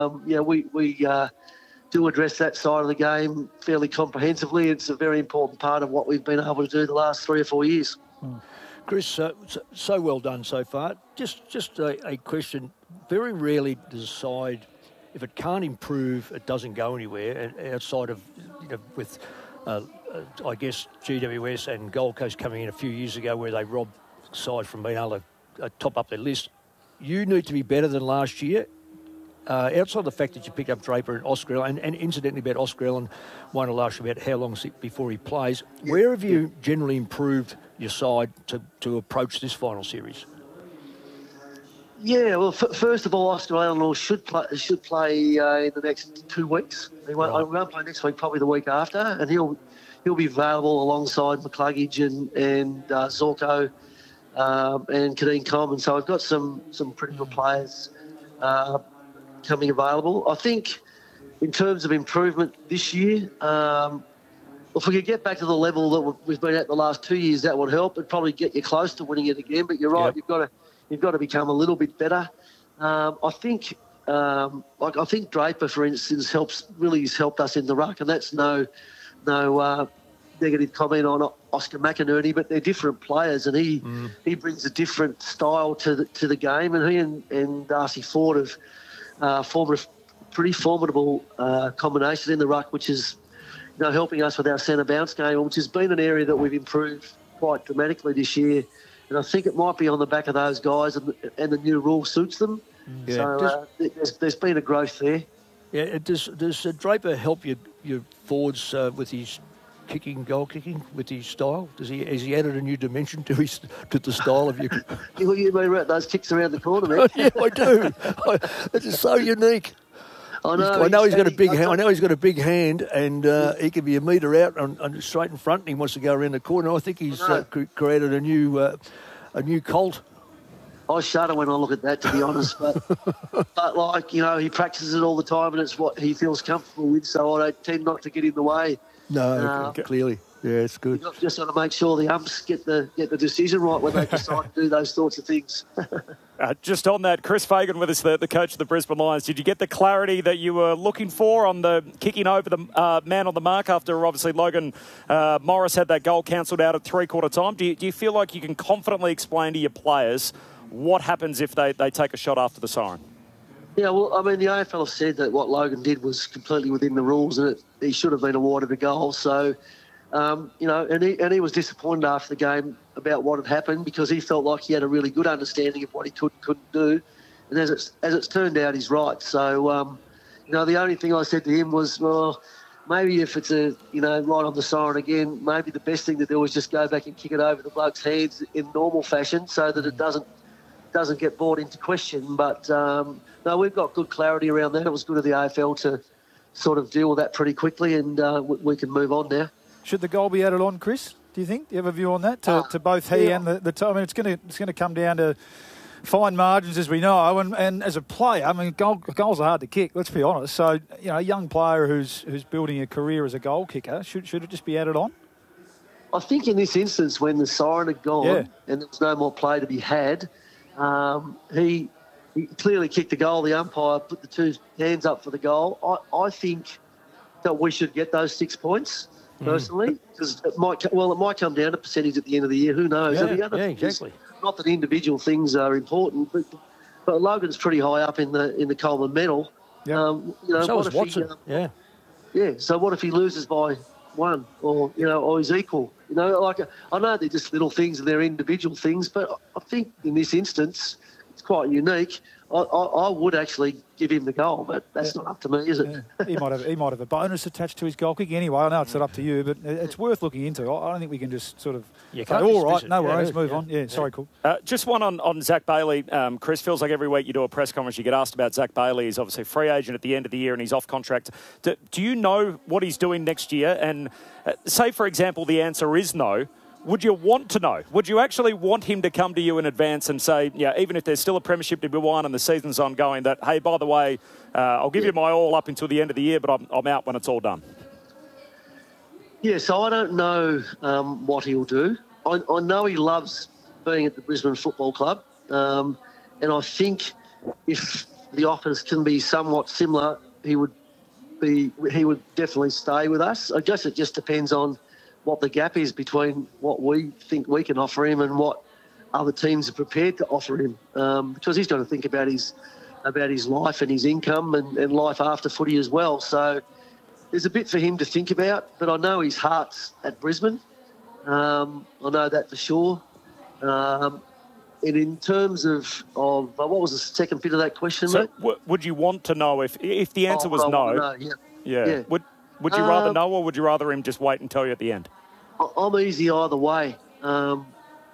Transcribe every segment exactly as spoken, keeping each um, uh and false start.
um, yeah, we, we uh, do address that side of the game fairly comprehensively. It's a very important part of what we've been able to do the last three or four years. Mm. Chris, uh, so, so well done so far. Just just a, a question. Very rarely does a side, if it can't improve, it doesn't go anywhere. And outside of, you know, with, uh, uh, I guess, G W S and Gold Coast coming in a few years ago where they robbed the side from being able to uh, top up their list. You need to be better than last year. Uh, outside of the fact that you picked up Draper and Oscar, and, and incidentally about Oscar Allen, one will ask about how long before he plays. Yeah. Where have you generally improved your side to, to approach this final series? Yeah, well, f- first of all, Oscar Allen should play, should play uh, in the next two weeks. He won't, right. won't play next week, probably the week after, and he'll he'll be available alongside McCluggage and, and uh, Zorko um, and Kadeem Coleman. So I've got some, some pretty good players uh, coming available. I think in terms of improvement this year, um, if we could get back to the level that we've been at the last two years, that would help. It'd probably get you close to winning it again. But you're right, yep. you've got to you've got to become a little bit better. Um, I think, um, like I think Draper, for instance, helps really has helped us in the ruck, and that's no no uh, negative comment on Oscar McInerney, but they're different players, and he mm. he brings a different style to the to the game, and he and, and Darcy Ford have uh, formed a pretty formidable uh, combination in the ruck, which is, you know, helping us with our centre bounce game, which has been an area that we've improved quite dramatically this year. And I think it might be on the back of those guys, and, and the new rule suits them. Yeah. So uh, there's, there's been a growth there. Yeah, does does uh, Draper help your your forwards uh, with his kicking, goal kicking, with his style? Does he has he added a new dimension to his to the style of your? you, you mean about those kicks around the corner, man? Yeah, I do. I, it's just so unique. I know. He's, I know he's got a big hand. I know he's got a big hand, and uh, he can be a metre out and, and straight in front. And he wants to go around the corner. I think he's uh, created a new uh, a new cult. I shudder when I look at that, to be honest. But but like you know, he practices it all the time, and it's what he feels comfortable with. So I don't tend not to get in the way. No, uh, clearly, yeah, it's good. You've just got to make sure the umps get the get the decision right when they decide to do those sorts of things. Uh, just on that, Chris Fagan with us, the, the coach of the Brisbane Lions. Did you get the clarity that you were looking for on the kicking over the uh, man on the mark after obviously Logan uh, Morris had that goal cancelled out at three-quarter time? Do you, do you feel like you can confidently explain to your players what happens if they, they take a shot after the siren? Yeah, well, I mean, the A F L have said that what Logan did was completely within the rules and it, he should have been awarded a goal. So, um, you know, and he, and he was disappointed after the game about what had happened because he felt like he had a really good understanding of what he could couldn't do. And as it's, as it's turned out, he's right. So, um, you know, the only thing I said to him was, well, maybe if it's a, you know, right on the siren again, maybe the best thing to do is just go back and kick it over the bloke's hands in normal fashion so that it doesn't doesn't get brought into question. But, um, no, we've got good clarity around that. It was good of the A F L to sort of deal with that pretty quickly and uh, we, we can move on now. Should the goal be added on, Chris? Do you think? Do you have a view on that to, uh, to both he yeah. and the, the I mean, it's going to it's going to come down to fine margins, as we know, and, and as a player, I mean, goal, goals are hard to kick. Let's be honest. So, you know, a young player who's who's building a career as a goal kicker, should should it just be added on? I think in this instance, when the siren had gone yeah. and there was no more play to be had, um, he he clearly kicked the goal. The umpire put the two hands up for the goal. I, I think that we should get those six points. Personally, because it might well, it might come down to percentage at the end of the year. Who knows? Yeah, the other yeah exactly. Not that individual things are important, but but Logan's pretty high up in the in the Coleman medal. Yeah. Um, you know, so what is Watson. He, um, yeah. Yeah. So what if he loses by one, or you know, or he's equal? You know, like I know they're just little things and they're individual things, but I think in this instance, it's quite unique. I, I, I would actually give him the goal, but that's yeah. not up to me, is it? Yeah. He might have he might have a bonus attached to his goal kick anyway. I know it's not up to you, but it's worth looking into. I don't think we can just sort of you say, all right, no yeah, worries, yeah, move yeah. on. Yeah, yeah. sorry, cool. Uh, just one on, on Zach Bailey. Um, Chris, feels like every week you do a press conference, you get asked about Zach Bailey. He's obviously a free agent at the end of the year and he's off contract. Do, do you know what he's doing next year? And uh, say, for example, the answer is no. Would you want to know? Would you actually want him to come to you in advance and say, yeah, even if there's still a premiership to be won and the season's ongoing, that, hey, by the way, uh, I'll give yeah. you my all up until the end of the year, but I'm, I'm out when it's all done? Yeah, so I don't know um, what he'll do. I, I know he loves being at the Brisbane Football Club, um, and I think if the offers can be somewhat similar, he would be he would definitely stay with us. I guess it just depends on what the gap is between what we think we can offer him and what other teams are prepared to offer him, um, because he's got to think about his about his life and his income and, and life after footy as well. So there's a bit for him to think about, but I know his heart's at Brisbane. Um, I know that for sure. Um, and in terms of, of uh, what was the second bit of that question, so mate? W- would you want to know if if the answer oh, was I no? know, yeah. Yeah. yeah. Would Would you rather um, know, or would you rather him just wait and tell you at the end? I'm easy either way. Um,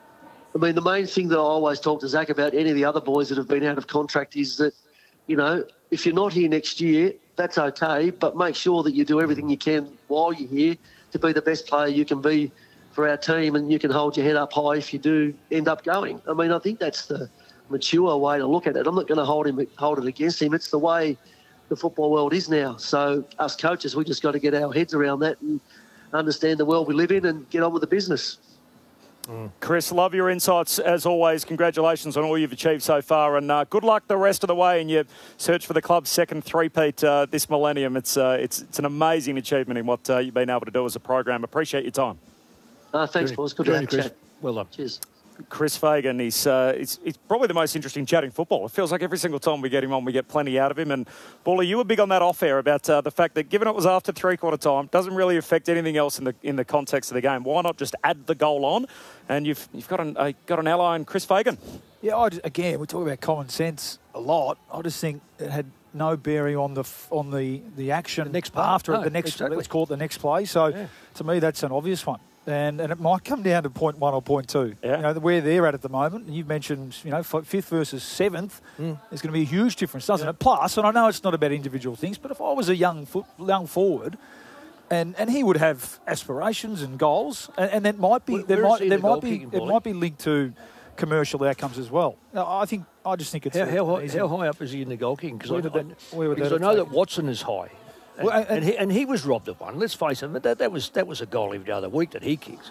I mean, the main thing that I always talk to Zach about, any of the other boys that have been out of contract, is that, you know, if you're not here next year, that's okay, but make sure that you do everything you can while you're here to be the best player you can be for our team, and you can hold your head up high if you do end up going. I mean, I think that's the mature way to look at it. I'm not going to hold him, hold it against him. It's the way the football world is now. So us coaches, we just got to get our heads around that and understand the world we live in and get on with the business. Mm. Chris, love your insights as always. Congratulations on all you've achieved so far, and uh, good luck the rest of the way in your search for the club's second three-peat uh, this millennium. It's uh, it's it's an amazing achievement in what uh, you've been able to do as a program. Appreciate your time. Uh, thanks, boys. Good to have a chat. Well done. Cheers. Chris Fagan, he's, uh, he's, he's probably the most interesting chatting football. It feels like every single time we get him on, we get plenty out of him. And, Bally, you were big on that off-air about uh, the fact that given it was after three-quarter time, doesn't really affect anything else in the in the context of the game. Why not just add the goal on? And you've you've got an uh, got an ally in Chris Fagan. Yeah, I just, again, we talk about common sense a lot. I just think it had no bearing on the on the, the action the next part. after no, it, the next, exactly. let's call it the next play. So, yeah. to me, that's an obvious one. And and it might come down to point one or point two. Yeah. You know, where they're at at the moment. And you've mentioned, you know, fifth versus seventh. Mm. There's going to be a huge difference, doesn't yeah. it? Plus, and I know it's not about individual things, but if I was a young foot, young forward, and, and he would have aspirations and goals, and, and that might be Where, there where might is he there in the might be goalkeeping, it Bolly? might be linked to commercial outcomes as well. Now, I think I just think it's How, a- how, high, easy. how high up is he in the goal kicking? Because Where I, did that- I, where would because that I know have that taken? Watson is high. And, Well, and- and, he, and he was robbed of one. Let's face it, but that, that was that was a goal every other week that he kicks.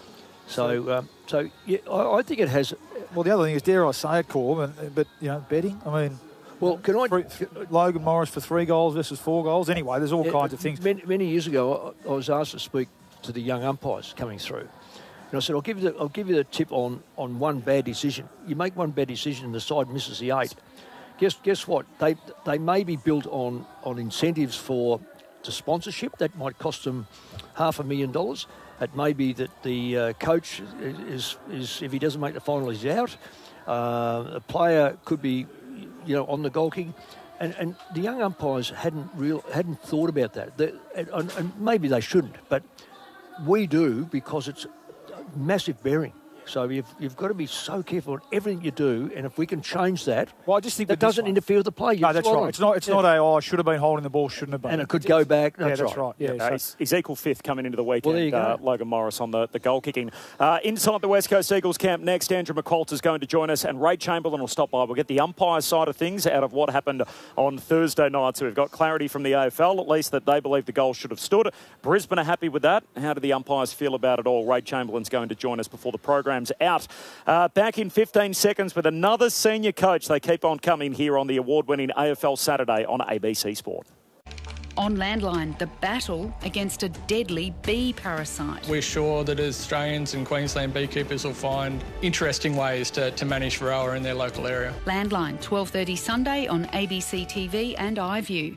So, um, so yeah, I, I think it has. Well, the other thing is, dare I say it, Corb, and, but, you know, betting, I mean, Well, can I? three, th- Logan Morris for three goals versus four goals. Anyway, there's all Yeah, kinds of things. Many, many years ago, I, I was asked to speak to the young umpires coming through, and I said, "I'll give you the I'll give you the tip on, on one bad decision. You make one bad decision, and the side misses the eight. Guess guess what? They they may be built on on incentives for to sponsorship that might cost them half a million dollars. It may be that the uh, coach is, is if he doesn't make the final, he's out. Uh, a player could be, you know, on the goal kicking, and, and the young umpires hadn't real hadn't thought about that. They, and, and maybe they shouldn't, but we do because it's massive bearing. So you've you've got to be so careful in everything you do, and if we can change that, Well, I just think that with this doesn't one- interfere with the play. No, You're that's spot right. on. It's not. It's Yeah. not a. Oh, I should have been holding the ball. Shouldn't have been. and it could go back. Yeah, That's, that's right. Yeah. Uh, so- he's, he's equal fifth coming into the weekend. Well, there you go. Uh, Logan Morris on the, the goal kicking. Uh, inside the West Coast Eagles camp next, Andrew McQualter is going to join us, and Ray Chamberlain will stop by. We'll get the umpire side of things out of what happened on Thursday night. So we've got clarity from the A F L, at least, that they believe the goal should have stood. Brisbane are happy with that. How do the umpires feel about it all? Ray Chamberlain's going to join us before the program's out. Uh, back in fifteen seconds with another senior coach. They keep on coming here on the award-winning A F L Saturday on A B C Sport. On Landline, the battle against a deadly bee parasite. We're sure that Australians and Queensland beekeepers will find interesting ways to, to manage varroa in their local area. Landline, twelve thirty Sunday on A B C T V and iView.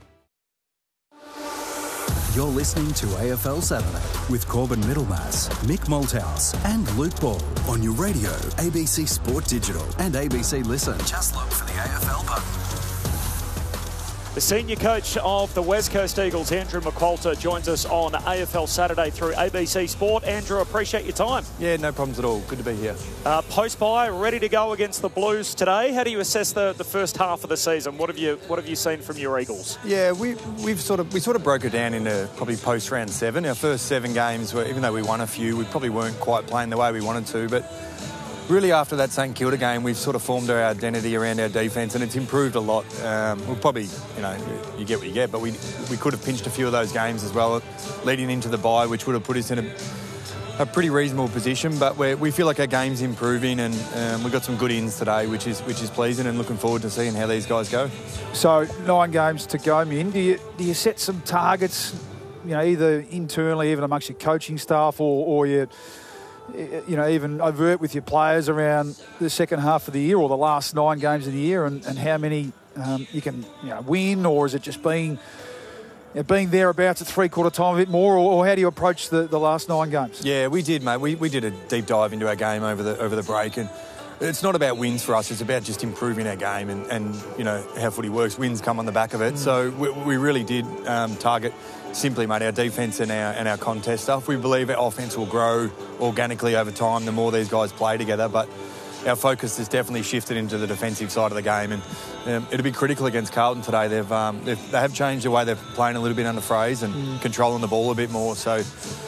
You're listening to A F L Saturday with Corbin Middlemass, Mick Malthouse and Luke Ball on your radio, A B C Sport Digital and A B C Listen. Just look for the A F L button. The senior coach of the West Coast Eagles, Andrew McQualter, joins us on A F L Saturday through A B C Sport. Andrew, appreciate your time. Yeah, no problems at all. Good to be here. Uh, post-bye, ready to go against the Blues today. How do you assess the, the first half of the season? What have you What have you seen from your Eagles? Yeah, we we've sort of we sort of broke it down into probably post round seven. Our first seven games were, even though we won a few, we probably weren't quite playing the way we wanted to, but really after that St Kilda game, we've sort of formed our identity around our defence, and it's improved a lot. Um, we'll probably, you know, you get what you get, but we we could have pinched a few of those games as well, leading into the bye, which would have put us in a a pretty reasonable position, but we we feel like our game's improving, and um, we've got some good ins today, which is which is pleasing, and looking forward to seeing how these guys go. So nine games to go, Min. Do you do you set some targets, you know, either internally, even amongst your coaching staff, or or you, you know, even overt with your players around the second half of the year or the last nine games of the year, and, and how many um, you can you know win, or is it just being you know, being thereabouts at three-quarter time a bit more, or, or how do you approach the, the last nine games? Yeah, we did, mate. We we did a deep dive into our game over the over the break, and it's not about wins for us. It's about just improving our game and, and you know, how footy works. Wins come on the back of it. Mm. So we, we really did um, target simply, mate, our defence and our and our contest stuff. We believe our offence will grow organically over time the more these guys play together. But our focus has definitely shifted into the defensive side of the game, and um, it'll be critical against Carlton today. They've, um, they've they have changed the way they're playing a little bit under Fraze and mm. controlling the ball a bit more. So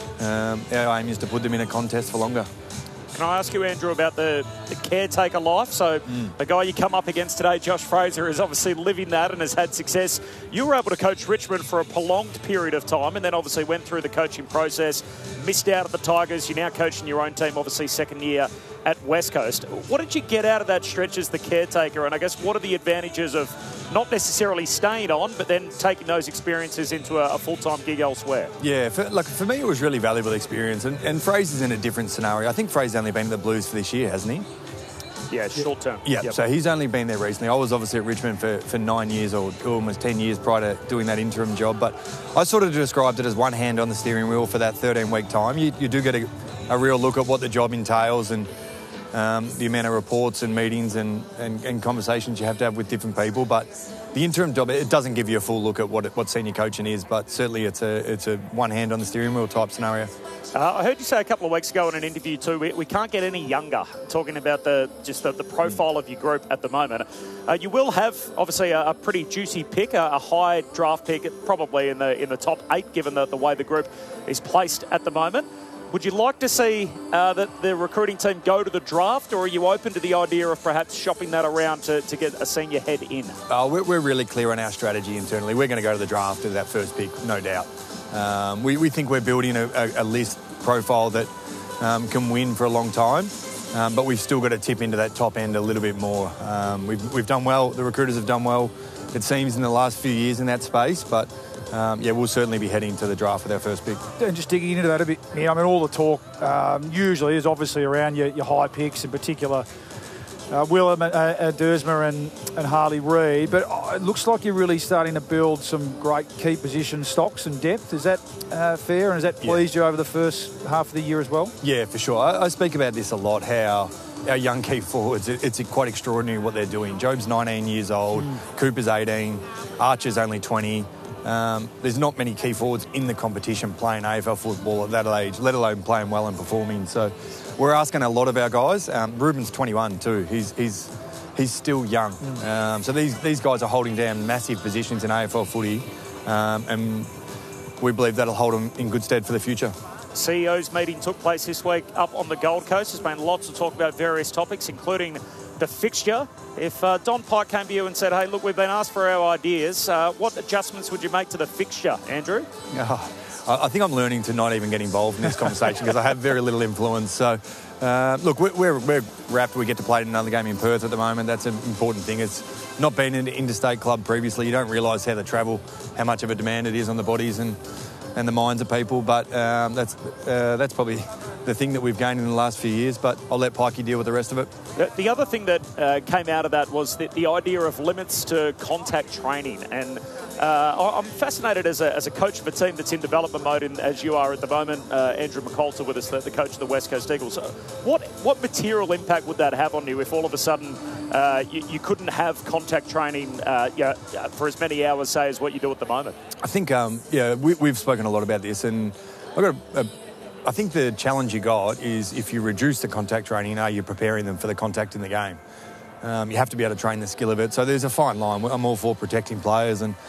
um, our aim is to put them in a contest for longer. Can I ask you, Andrew, about the, the caretaker life? So mm. the guy you come up against today, Josh Fraser, is obviously living that and has had success. You were able to coach Richmond for a prolonged period of time, and then obviously went through the coaching process, missed out at the Tigers. You're now coaching your own team, obviously second year at West Coast. What did you get out of that stretch as the caretaker? And I guess what are the advantages of not necessarily staying on, but then taking those experiences into a, a full-time gig elsewhere? Yeah, for, like for me, it was really valuable experience. And, and Fraser's in a different scenario. I think Fraser's only been at the Blues for this year, hasn't he? Yeah, short term. Yeah, yep. So he's only been there recently. I was obviously at Richmond for, for nine years or almost ten years prior to doing that interim job. But I sort of described it as one hand on the steering wheel for that thirteen-week time. You, you do get a, a real look at what the job entails and um, the amount of reports and meetings and, and, and conversations you have to have with different people. But the interim job, it doesn't give you a full look at what what senior coaching is, but certainly it's a it's a one hand on the steering wheel type scenario. Uh, I heard you say a couple of weeks ago in an interview too, we, we can't get any younger, talking about the just the, the profile of your group at the moment. Uh, you will have, obviously, a, a pretty juicy pick, a, a high draft pick, probably in the in the top eight, given the, the way the group is placed at the moment. Would you like to see uh, that the recruiting team go to the draft, or are you open to the idea of perhaps shopping that around to, to get a senior head in? Uh, we're, we're really clear on our strategy internally. We're going to go to the draft with that first pick, no doubt. Um, we, we think we're building a, a, a list profile that um, can win for a long time, um, but we've still got to tip into that top end a little bit more. Um, we've, we've done well. The recruiters have done well, it seems, in the last few years in that space, but Um, yeah, we'll certainly be heading to the draft with our first pick. And just digging into that a bit, yeah, I mean, all the talk um, usually is obviously around your, your high picks, in particular uh, Willem, uh, uh, Dersma and, and Harley Reid. But uh, it looks like you're really starting to build some great key position stocks and depth. Is that uh, fair? And has that pleased yeah. you over the first half of the year as well? Yeah, for sure. I, I speak about this a lot, how our young key forwards, it, it's quite extraordinary what they're doing. Job's nineteen years old, mm. Cooper's eighteen, Archer's only twenty. Um, there's not many key forwards in the competition playing A F L football at that age, let alone playing well and performing. So we're asking a lot of our guys. Um, Ruben's twenty-one too. He's he's he's still young. Mm. Um, so these these guys are holding down massive positions in A F L footy, um, and we believe that'll hold them in good stead for the future. C E O's meeting took place this week up on the Gold Coast. There's been lots of talk about various topics, including the fixture. If uh, Don Pike came to you and said, hey, look, we've been asked for our ideas, uh, what adjustments would you make to the fixture, Andrew? Oh, I think I'm learning to not even get involved in this conversation because I have very little influence. So, uh, look, we're, we're, we're wrapped. We get to play another game in Perth at the moment. That's an important thing. It's not been in an interstate club previously. You don't realise how the travel, how much of a demand it is on the bodies and and the minds of people, but um, that's uh, that's probably the thing that we've gained in the last few years, but I'll let Pikey deal with the rest of it. The, the other thing that uh, came out of that was the, the idea of limits to contact training, and uh, I'm fascinated as a, as a coach of a team that's in development mode, in, as you are at the moment, uh, Andrew McCalter with us, the, the coach of the West Coast Eagles. What, what material impact would that have on you if all of a sudden uh, you, you couldn't have contact training uh, yeah, for as many hours, say, as what you do at the moment? I think, um, yeah, we, we've spoken a lot about this, and I've got a, a I think the challenge you got is if you reduce the contact training, are you preparing them for the contact in the game? Um, you have to be able to train the skill of it. So there's a fine line. I'm all for protecting players and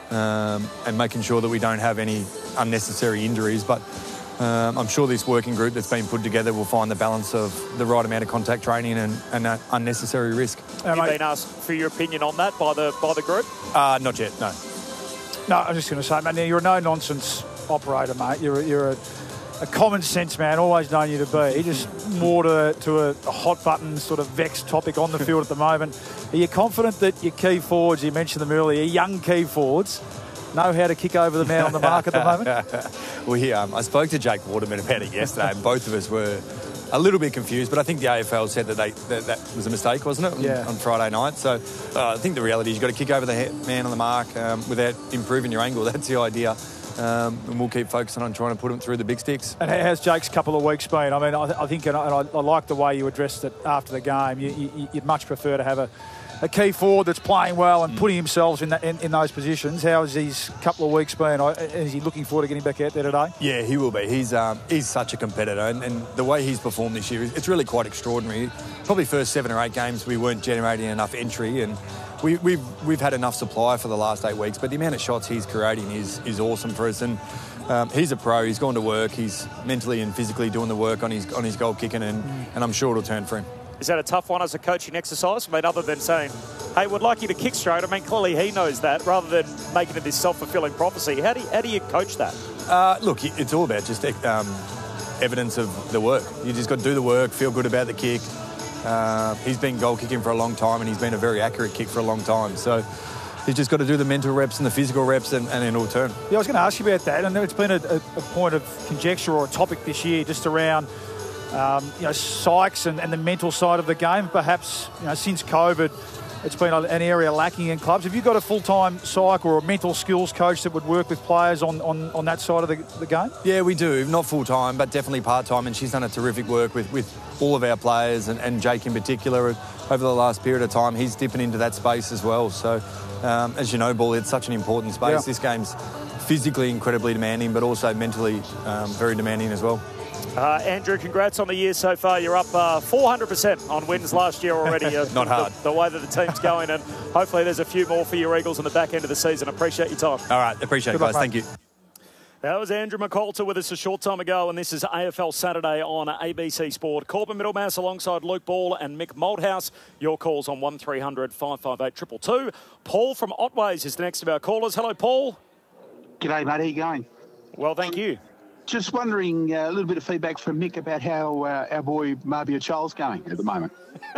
um, and making sure that we don't have any unnecessary injuries. But um, I'm sure this working group that's been put together will find the balance of the right amount of contact training and, and uh, unnecessary risk. Have you been asked for your opinion on that by the by the group? Uh, not yet, no. No, I'm just going to say, mate, now you're a no-nonsense operator, mate. You're, you're a... a common sense man, always known you to be. Just more to, to a, a hot button sort of vexed topic on the field at the moment. Are you confident that your key forwards, you mentioned them earlier, young key forwards, know how to kick over the man on the mark at the moment? we, um, I spoke to Jake Waterman about it yesterday, and both of us were a little bit confused, but I think the A F L said that they that, that was a mistake, wasn't it, yeah. on Friday night? So uh, I think the reality is you've got to kick over the man on the mark um, without improving your angle. That's the idea. Um, and we'll keep focusing on trying to put them through the big sticks. And how's Jake's couple of weeks been? I mean, I, I think, and I, and I like the way you addressed it after the game. You, you, you'd much prefer to have a, a key forward that's playing well and putting himself in, that, in in those positions. How has his couple of weeks been? Is he looking forward to getting back out there today? Yeah, he will be. He's um, he's such a competitor, and, and the way he's performed this year, it's really quite extraordinary. Probably first seven or eight games we weren't generating enough entry, and we, we've we've had enough supply for the last eight weeks. But the amount of shots he's creating is is awesome for us, and um, he's a pro. He's gone to work. He's mentally and physically doing the work on his on his goal kicking, and, and I'm sure it'll turn for him. Is that a tough one as a coaching exercise? I mean, other than saying, hey, we'd like you to kick straight. I mean, clearly he knows that, rather than making it this self-fulfilling prophecy. How do you, how do you coach that? Uh, look, it's all about just um, evidence of the work. You just got to do the work, feel good about the kick. Uh, he's been goal kicking for a long time, and he's been a very accurate kick for a long time. So he's just got to do the mental reps and the physical reps, and, and then it'll turn. Yeah, I was going to ask you about that, and it's been a, a, a point of conjecture or a topic this year just around Um, you know, psychs and, and the mental side of the game. Perhaps, you know, since COVID, it's been an area lacking in clubs. Have you got a full-time psych or a mental skills coach that would work with players on, on, on that side of the, the game? Yeah, we do. Not full-time, but definitely part-time, and she's done a terrific work with, with all of our players, and, and Jake in particular. Over the last period of time, he's dipping into that space as well. So, um, as you know, Bull, it's such an important space. Yeah. This game's physically incredibly demanding, but also mentally um, very demanding as well. Uh, Andrew, congrats on the year so far. You're up uh, four hundred percent on wins last year already. Uh, Not hard. The, the way that the team's going, and hopefully there's a few more for your Eagles in the back end of the season. Appreciate your time. All right, appreciate it, guys. Thank you. That was Andrew McCalter with us a short time ago, and this is A F L Saturday on A B C Sport. Corbin Middlemass alongside Luke Ball and Mick Malthouse. Your calls on one three hundred five five eight two two two. Paul from Otways is the next of our callers. Hello, Paul. G'day, mate. How you going? Well, thank you. Just wondering, uh, a little bit of feedback from Mick about how uh, our boy Marbia Charles going at the moment.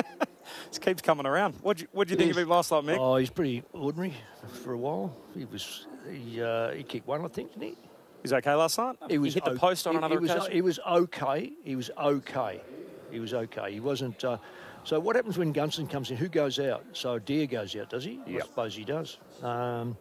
This keeps coming around. What do you, what'd you think of him last night, Mick? Oh, he's pretty ordinary for a while. He was he uh, he kicked one, I think, didn't he? He was okay last night? He was he hit the o- post on he, another he was, occasion? He was okay. He was okay. He was okay. He wasn't... Uh, so what happens when Gunston comes in? Who goes out? So Deere goes out, does he? Yep. I suppose he does. Um,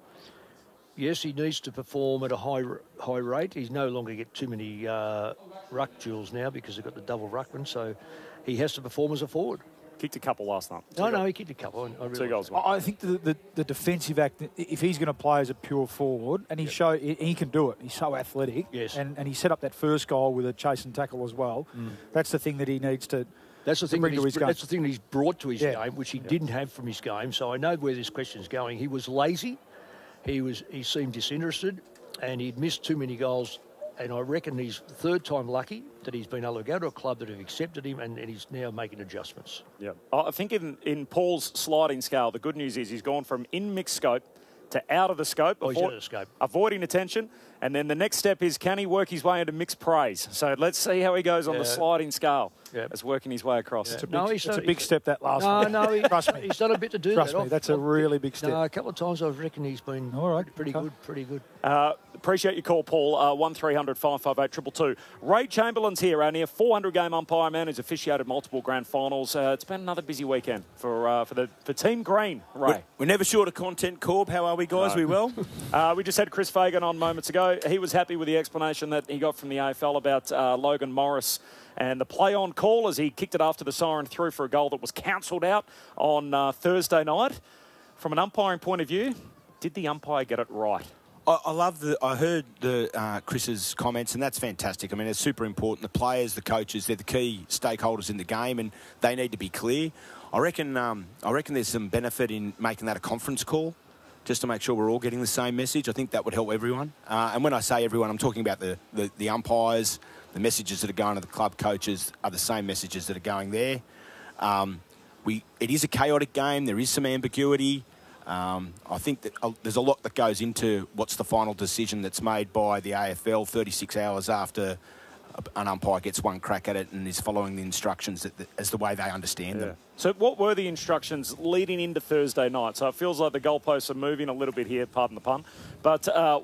yes, he needs to perform at a high high rate. He's no longer get too many uh, ruck duels now because they've got the double ruckman, so he has to perform as a forward. Kicked a couple last night. No, no, he kicked a couple. I really Two goals. I think the, the, the defensive act, if he's going to play as a pure forward, and he Yep. show he, he can do it. He's so athletic. Yes. And, and he set up that first goal with a chase and tackle as well. Mm. That's the thing that he needs to... That's the thing. bring That to he's, his game. that's the thing that he's brought to his Yeah. game, which he Yeah. didn't have from his game. So I know where this question is going. He was lazy. He was. He seemed disinterested, and he'd missed too many goals. And I reckon he's the third time lucky that he's been able to go to a club that have accepted him, and, and he's now making adjustments. Yeah, I think in, in Paul's sliding scale, the good news is he's gone from in mixed scope to out of the scope, Oh, he's avo- out of the scope. avoiding attention. And then the next step is, can he work his way into mixed praise? So let's see how he goes on Yeah. the sliding scale Yeah. as working his way across. Yeah. It's a big, No, he's it's not- a big step, that last No, one. no, he, Trust me. He's done a bit to do Trust that. me, that's a really big step. No, a couple of times I reckon he's been All right, pretty okay. good, pretty good. Uh, appreciate your call, Paul. Uh, one three hundred five five eight two two two. Ray Chamberlain's here, only a four hundred game umpire man who's officiated multiple grand finals. Uh, it's been another busy weekend for uh, for the for Team Green, Ray. We're, we're never short of content, Corb. How are we, guys? No. We well? Uh, we just had Chris Fagan on moments ago. He was happy with the explanation that he got from the A F L about uh, Logan Morris and the play-on call as he kicked it after the siren through for a goal that was cancelled out on uh, Thursday night. From an umpiring point of view, did the umpire get it right? I, I love the. I heard the uh, Chris's comments, and that's fantastic. I mean, it's super important. The players, the coaches, they're the key stakeholders in the game, and they need to be clear. I reckon. Um, I reckon there's some benefit in making that a conference call, just to make sure we're all getting the same message. I think that would help everyone. Uh, and when I say everyone, I'm talking about the, the, the umpires. The messages that are going to the club coaches are the same messages that are going there. Um, we. It is a chaotic game. There is some ambiguity. Um, I think that uh, there's a lot that goes into what's the final decision that's made by the A F L thirty-six hours after an umpire gets one crack at it and is following the instructions that the, as the way they understand Yeah. them. So what were the instructions leading into Thursday night? So it feels like the goalposts are moving a little bit here, pardon the pun. But uh,